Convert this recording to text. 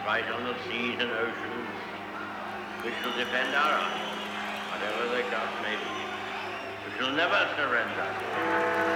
fight on the seas and oceans. We shall defend our honor, whatever the cost may be. We shall never surrender.